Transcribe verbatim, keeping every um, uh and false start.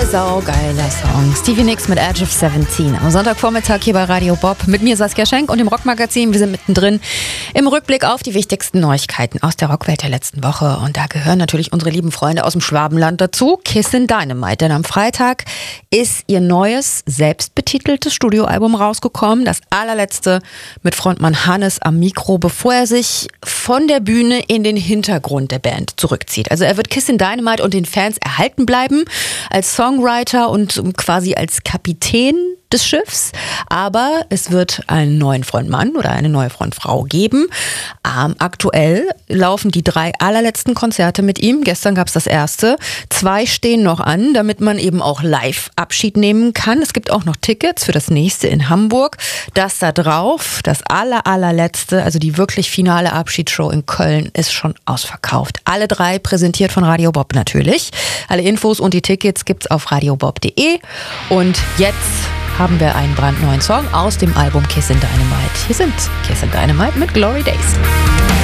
Saugeiler Song. Stevie Nicks mit Edge of seventeen. Am Sonntagvormittag hier bei Radio Bob. Mit mir Saskia Schenk und dem Rockmagazin. Wir sind mittendrin im Rückblick auf die wichtigsten Neuigkeiten aus der Rockwelt der letzten Woche. Und da gehören natürlich unsere lieben Freunde aus dem Schwabenland dazu. Kissin' Dynamite. Denn am Freitag ist ihr neues, selbstbetiteltes Studioalbum rausgekommen. Das allerletzte mit Frontmann Hannes am Mikro, bevor er sich von der Bühne in den Hintergrund der Band zurückzieht. Also er wird Kissin' Dynamite und den Fans erhalten bleiben als Songwriter und quasi als Kapitän des Schiffs, aber es wird einen neuen Frontmann oder eine neue Frontfrau geben. Ähm, aktuell laufen die drei allerletzten Konzerte mit ihm. Gestern gab es das erste. Zwei stehen noch an, damit man eben auch live Abschied nehmen kann. Es gibt auch noch Tickets für das nächste in Hamburg. Das da drauf, das aller, allerletzte, also die wirklich finale Abschiedsshow in Köln ist schon ausverkauft. Alle drei präsentiert von Radio Bob natürlich. Alle Infos und die Tickets gibt's auf radiobob punkt de. Und jetzt haben wir einen brandneuen Song aus dem Album Kissin' Dynamite. Hier sind Kissin' Dynamite mit Glory Days.